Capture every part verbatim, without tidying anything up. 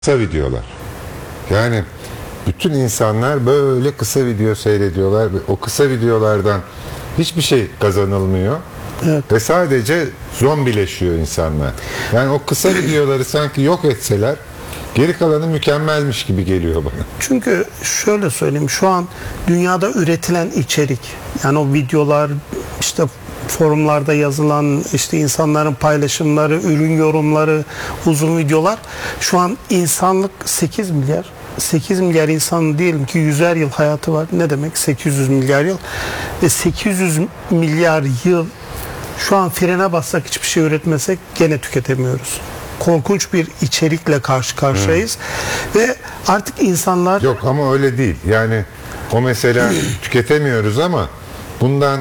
Kısa videolar. Yani bütün insanlar böyle kısa video seyrediyorlar. O kısa videolardan hiçbir şey kazanılmıyor. Evet. Ve sadece zombileşiyor insanlar. Yani o kısa videoları sanki yok etseler geri kalanı mükemmelmiş gibi geliyor bana. Çünkü şöyle söyleyeyim, şu an dünyada üretilen içerik, yani o videolar, işte forumlarda yazılan, işte insanların paylaşımları, ürün yorumları, uzun videolar, şu an insanlık sekiz milyar sekiz milyar insan, diyelim ki yüzer yıl hayatı var. Ne demek? sekiz yüz milyar yıl. Ve sekiz yüz milyar yıl şu an frene bassak, hiçbir şey üretmesek gene tüketemiyoruz. Korkunç bir içerikle karşı karşıyayız. Hmm. Ve artık insanlar... Yok ama öyle değil. Yani o mesela tüketemiyoruz ama bundan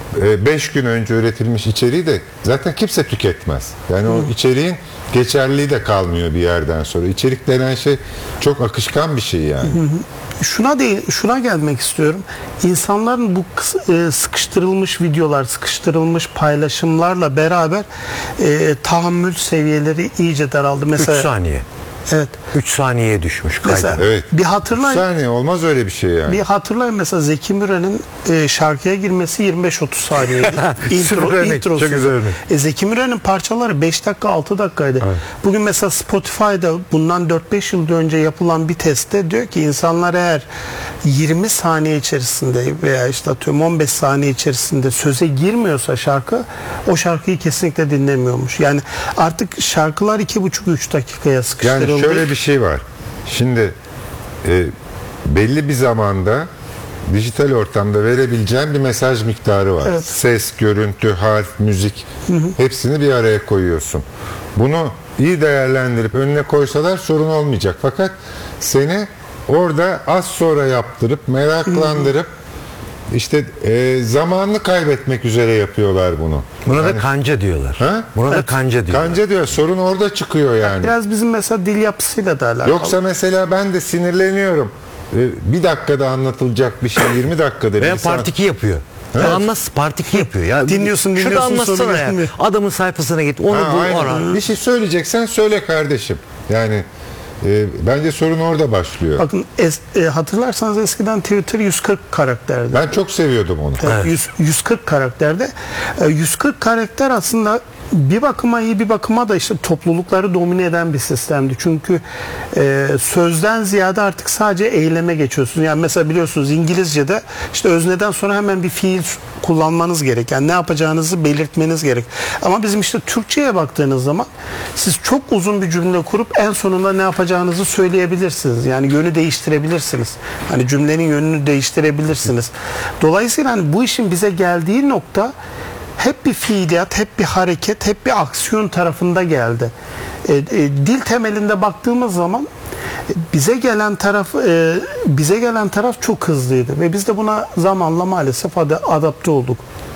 beş gün önce üretilmiş içeriği de zaten kimse tüketmez. Yani o hmm. içeriğin geçerliliği de kalmıyor bir yerden sonra. İçerik denen şey çok akışkan bir şey yani. Hı hı. Şuna değil, şuna gelmek istiyorum. İnsanların bu e, sıkıştırılmış videolar, sıkıştırılmış paylaşımlarla beraber e, tahammül seviyeleri iyice daraldı. Mesela üç saniye. Evet. üç saniyeye düşmüş kaydı. Mesela, evet. Bir hatırlayın. üç saniye olmaz öyle bir şey yani. Bir hatırlayın, mesela Zeki Müren'in e, şarkıya girmesi yirmi beş otuz saniyeydi. Intro, introsu. Çok güzel. E, Zeki Müren'in parçaları beş dakika altı dakikaydı. Evet. Bugün mesela Spotify'da bundan dört beş yıl önce yapılan bir testte diyor ki insanlar eğer yirmi saniye içerisinde veya işte atıyorum on beş saniye içerisinde söze girmiyorsa şarkı, o şarkıyı kesinlikle dinlemiyormuş. Yani artık şarkılar iki buçuk üç dakikaya sıkıştırıldı. Yani şöyle bir şey var. Şimdi e, belli bir zamanda dijital ortamda verebileceğin bir mesaj miktarı var. Evet. Ses, görüntü, harf, müzik, hı hı. hepsini bir araya koyuyorsun. Bunu iyi değerlendirip önüne koysalar sorun olmayacak. Fakat seni orada az sonra yaptırıp meraklandırıp hı hı. İşte e, zamanını kaybetmek üzere yapıyorlar bunu. Buna yani, da kanca diyorlar. Ha? Buna evet. da kanca diyorlar. Kanca diyor. Sorun orada çıkıyor yani. Biraz bizim mesela dil yapısıyla da alakalı. Yoksa mesela ben de sinirleniyorum. E, bir dakikada anlatılacak bir şey yirmi dakikada. Veya insan... part iki yapıyor. Evet. Ya anlat, part iki yapıyor. Ya, dinliyorsun dinliyorsun. anlatsana ya. Gelmiyor. Adamın sayfasına git. Onu ha, bul ara. Bir şey söyleyeceksen söyle kardeşim. Yani E, bence sorun orada başlıyor. Bakın es, e, hatırlarsanız eskiden Twitter yüz kırk karakterdi. Ben çok seviyordum onu. Evet. yüz, yüz kırk karakterde. E, yüz kırk karakter aslında bir bakıma iyi, bir bakıma da işte toplulukları domine eden bir sistemdi. Çünkü e, sözden ziyade artık sadece eyleme geçiyorsunuz. Yani mesela biliyorsunuz İngilizce'de işte özneden sonra hemen bir fiil kullanmanız gerek. Yani ne yapacağınızı belirtmeniz gerek. Ama bizim işte Türkçe'ye baktığınız zaman siz çok uzun bir cümle kurup en sonunda ne yapacağınızı söyleyebilirsiniz. Yani yönü değiştirebilirsiniz. Hani cümlenin yönünü değiştirebilirsiniz. Dolayısıyla hani bu işin bize geldiği nokta hep bir fiiliyat, hep bir hareket, hep bir aksiyon tarafında geldi. E, e, dil temelinde baktığımız zaman e, bize gelen taraf e, bize gelen taraf çok hızlıydı ve biz de buna zamanla maalesef ad adapte olduk.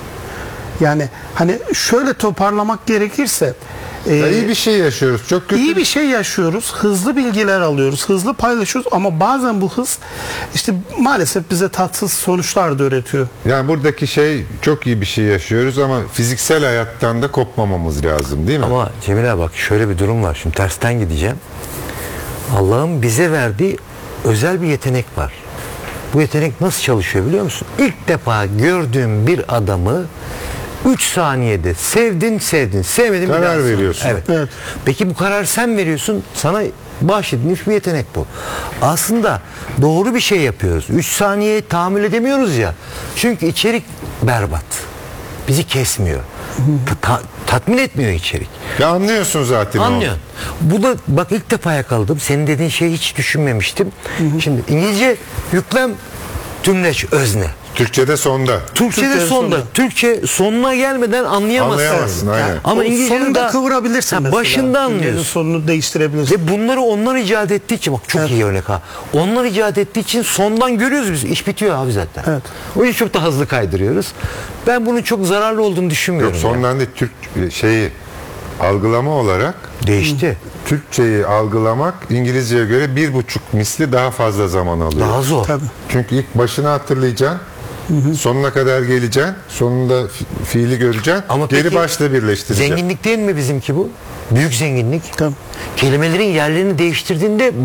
Yani hani şöyle toparlamak gerekirse e, iyi bir şey yaşıyoruz. Çok kötü. İyi bir şey yaşıyoruz. Hızlı bilgiler alıyoruz. Hızlı paylaşıyoruz ama bazen bu hız işte maalesef bize tatsız sonuçlar da üretiyor. Yani buradaki şey, çok iyi bir şey yaşıyoruz ama fiziksel hayattan da kopmamamız lazım, değil mi? Ama Cemile bak, şöyle bir durum var. Şimdi tersten gideceğim. Allah'ın bize verdiği özel bir yetenek var. Bu yetenek nasıl çalışıyor biliyor musun? İlk defa gördüğüm bir adamı üç saniyede sevdin sevdin sevmedin, karar veriyorsun. Evet. Evet. Peki bu kararı sen veriyorsun, sana bahşedilmiş bir yetenek bu. Aslında doğru bir şey yapıyoruz. üç saniyeye tahammül edemiyoruz ya. Çünkü içerik berbat. Bizi kesmiyor. Ta tatmin etmiyor içerik. Ya anlıyorsun zaten. Anlıyorsun. Bu da bak, ilk defa yakaladım. Senin dediğin şeyi hiç düşünmemiştim. Hı hı. Şimdi İngilizce yüklem, tümleç, özne. Türkçe'de sonda. Türkçe'de Türkçe sonda. sonda. Türkçe sonuna gelmeden anlayamazsın. Anlayamazsın aynen. Yani, ama İngilizce'nin de kıvırabilirsin mesela. Başında anlıyorsun. Sonunu değiştirebilirsin. Ve bunları onlar icat ettiği için, bak çok evet. iyi örnek ha. Onlar icat ettiği için sondan görüyoruz biz. İş bitiyor abi zaten. Evet. O yüzden çok da hızlı kaydırıyoruz. Ben bunun çok zararlı olduğunu düşünmüyorum. Yok, sondan değil, Türk şeyi algılama olarak değişti. Türkçeyi algılamak İngilizceye göre bir buçuk misli daha fazla zaman alıyor. Daha zor. Tabii. Çünkü ilk başını hatırlayacaksın. Sonuna kadar geleceksin. Sonunda fi- fiili göreceksin. Ama Geri peki, başla birleştireceksin. zenginlik değil mi bizimki bu? Büyük zenginlik. Tabii. Kelimelerin yerlerini değiştirdiğinde